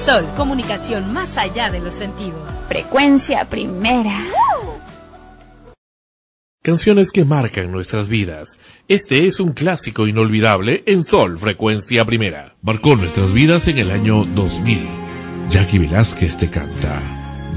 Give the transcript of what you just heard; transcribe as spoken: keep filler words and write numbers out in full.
Sol, comunicación más allá de los sentidos. Frecuencia Primera. Canciones que marcan nuestras vidas. Este es un clásico inolvidable en Sol, Frecuencia Primera. Marcó nuestras vidas en el año dos mil. Jackie Velázquez te canta